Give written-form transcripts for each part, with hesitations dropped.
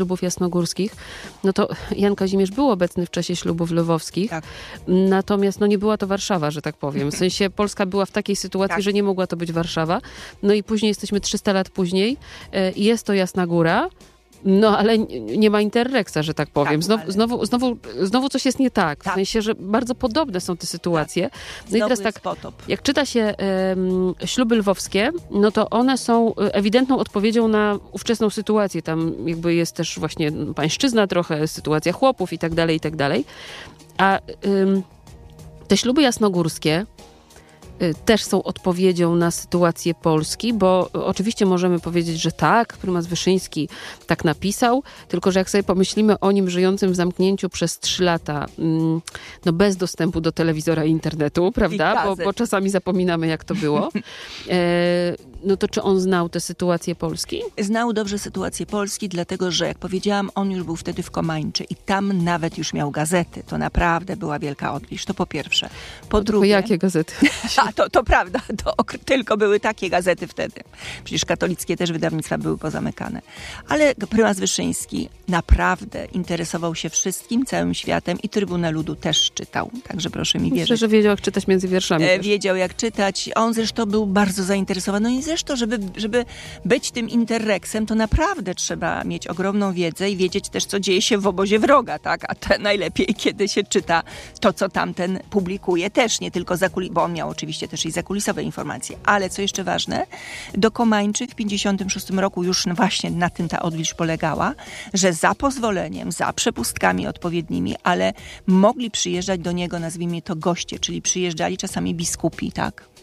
ślubów jasnogórskich, no to Jan Kazimierz był obecny w czasie ślubów lwowskich, Tak. Natomiast nie była to Warszawa, że tak powiem. W sensie Polska była w takiej sytuacji, że nie mogła to być Warszawa. No i później jesteśmy 300 lat później. Jest to Jasna Góra. No, ale nie ma Interrexa, że tak powiem. Znowu coś jest nie tak. W sensie, że bardzo podobne są te sytuacje. No i teraz tak, potop. jak czyta się śluby lwowskie, no to one są ewidentną odpowiedzią na ówczesną sytuację. Tam jakby jest też właśnie pańszczyzna trochę, sytuacja chłopów i tak dalej, i tak dalej. A te śluby jasnogórskie też są odpowiedzią na sytuację Polski, bo oczywiście możemy powiedzieć, że tak, prymas Wyszyński tak napisał, tylko że jak sobie pomyślimy o nim żyjącym w zamknięciu przez 3 lata, no bez dostępu do telewizora i internetu, prawda? Bo czasami zapominamy, jak to było. No to czy on znał tę sytuację Polski? Znał dobrze sytuację Polski, dlatego że, jak powiedziałam, on już był wtedy w Komańczy i tam nawet już miał gazety. To naprawdę była wielka odwilż. To po pierwsze. Po drugie... jakie gazety? To prawda. Tylko były takie gazety wtedy. Przecież katolickie też wydawnictwa były pozamykane. Ale prymas Wyszyński naprawdę interesował się wszystkim, całym światem i Trybunę Ludu też czytał. Także proszę mi wierzyć. Myślę, że wiedział, jak czytać między wierszami. Wiedział, jak czytać. On zresztą był bardzo zainteresowany. No i zresztą, żeby być tym Interrexem, to naprawdę trzeba mieć ogromną wiedzę i wiedzieć też, co dzieje się w obozie wroga, tak? A najlepiej, kiedy się czyta to, co tamten publikuje, też nie tylko bo on miał oczywiście też i zakulisowe informacje, ale co jeszcze ważne, do Komańczy w 1956 roku już właśnie na tym ta odwilż polegała, że za pozwoleniem, za przepustkami odpowiednimi, ale mogli przyjeżdżać do niego, nazwijmy to goście, czyli przyjeżdżali czasami biskupi, tak?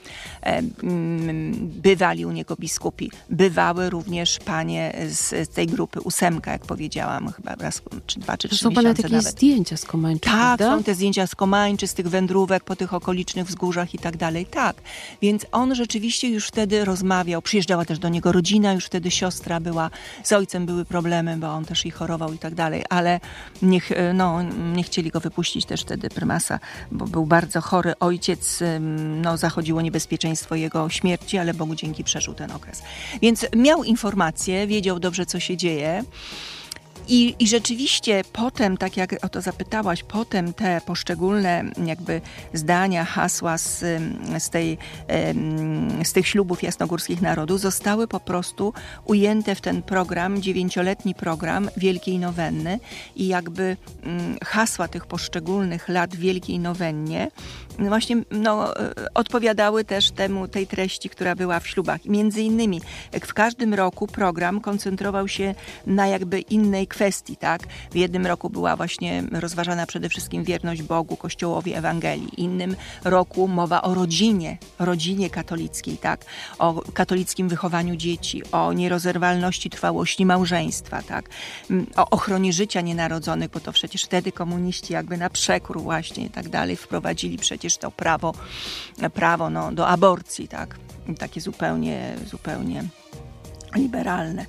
Bywali u niego biskupi. Bywały również panie z tej grupy 8, jak powiedziałam, chyba raz czy 2 czy 3 miesiące nawet. Są jakieś zdjęcia z Komańczy, tak, prawda? są te zdjęcia z Komańczy, z tych wędrówek po tych okolicznych wzgórzach i tak dalej. Tak. Więc on rzeczywiście już wtedy rozmawiał. Przyjeżdżała też do niego rodzina, już wtedy siostra była, z ojcem były problemy, bo on też i chorował i tak dalej, ale nie chcieli go wypuścić też wtedy prymasa, bo był bardzo chory ojciec, zachodziło niebezpieczeństwo jego śmierci, ale Bogu dzięki przeżył ten okres. Więc miał informacje, wiedział dobrze, co się dzieje. I rzeczywiście potem, tak jak o to zapytałaś, potem te poszczególne jakby zdania, hasła z tych ślubów jasnogórskich narodu zostały po prostu ujęte w ten program, 9-letni program Wielkiej Nowenny i jakby hasła tych poszczególnych lat w Wielkiej Nowennie właśnie odpowiadały też tej treści, która była w ślubach. Między innymi, jak w każdym roku program koncentrował się na jakby innej kwestii, tak? W jednym roku była właśnie rozważana przede wszystkim wierność Bogu, Kościołowi, Ewangelii. W innym roku mowa o rodzinie katolickiej, tak? O katolickim wychowaniu dzieci, o nierozerwalności trwałości małżeństwa, tak? O ochronie życia nienarodzonych, bo to przecież wtedy komuniści jakby na przekór właśnie i tak dalej wprowadzili przecież to prawo do aborcji, tak? Takie zupełnie liberalne.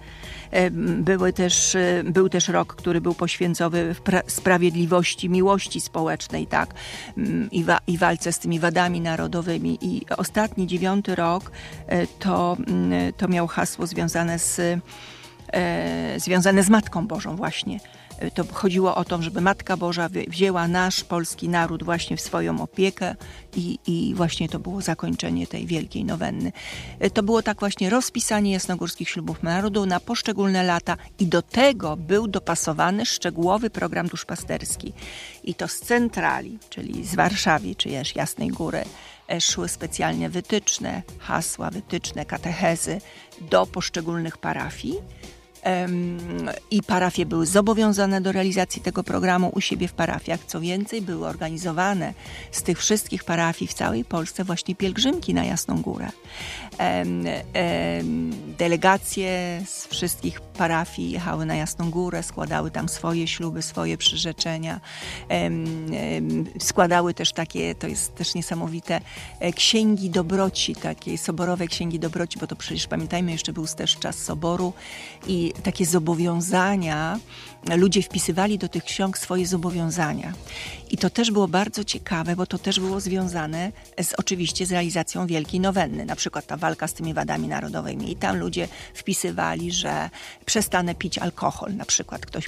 Był też rok, który był poświęcony sprawiedliwości, miłości społecznej, tak? I walce z tymi wadami narodowymi. I ostatni 9 rok to miał hasło związane z Matką Bożą właśnie. To chodziło o to, żeby Matka Boża wzięła nasz polski naród właśnie w swoją opiekę i właśnie to było zakończenie tej Wielkiej Nowenny. To było tak właśnie rozpisanie jasnogórskich ślubów narodu na poszczególne lata i do tego był dopasowany szczegółowy program duszpasterski. I to z centrali, czyli z Warszawy, czy też Jasnej Góry, szły specjalnie wytyczne, hasła, wytyczne, katechezy do poszczególnych parafii. I parafie były zobowiązane do realizacji tego programu u siebie w parafiach. Co więcej, były organizowane z tych wszystkich parafii w całej Polsce właśnie pielgrzymki na Jasną Górę. Delegacje z wszystkich parafii jechały na Jasną Górę, składały tam swoje śluby, swoje przyrzeczenia. Składały też takie, to jest też niesamowite, księgi dobroci, takie soborowe księgi dobroci, bo to przecież pamiętajmy, jeszcze był też czas soboru i takie zobowiązania, ludzie wpisywali do tych ksiąg swoje zobowiązania. I to też było bardzo ciekawe, bo to też było związane oczywiście z realizacją Wielkiej Nowenny. Na przykład ta walka z tymi wadami narodowymi. I tam ludzie wpisywali, że przestanę pić alkohol. Na przykład ktoś